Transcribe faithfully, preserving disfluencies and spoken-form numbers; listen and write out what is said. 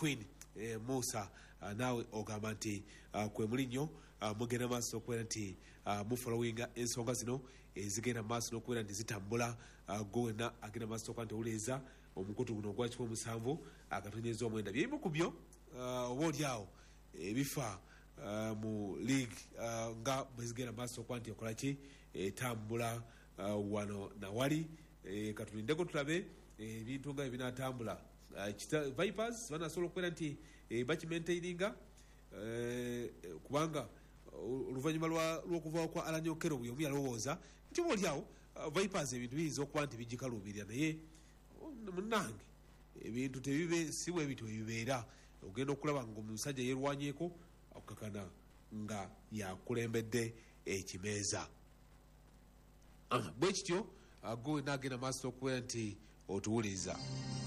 Queen eh, Musa uh, nawe ogamba nti uh, kwe mulinyo uh, mugenda maaso okubeera nti uh, mufolowinga ensonga zino ezigenda eh, maaso n'okubeera nti zitambula uh, gwe wenna agenda maaso okuba nti owuleeza omukutu guno ogwa kikumi musanvu akatonyeza omwenda byebimu ku byo uh, oba oliawo ebifa uh, mu league uh, nga bwezigenda maaso okuba nti okolaki etambula uh, wano nawali eh, katulindeko tulabe ebintu eh, nga ebinatambula uh, Vipers banasobola okubeera nti eh, bakimaintaininga eh, kubanga oluvannyuma lw'okuvaawo kwa Alan Okello bwe omu yalowooza nti oba oliawo uh, Vipers ebintu biyinza okuba nti bijikaluubirira naye munnange ebintu tebibe si bwe bityo ebibeera ogenda okulaba nga omusajja yerwanyeeko okakana nga yakulembedde ekimeeza bwe kityo gwe naagenda maaso okubeera nti otuwuliza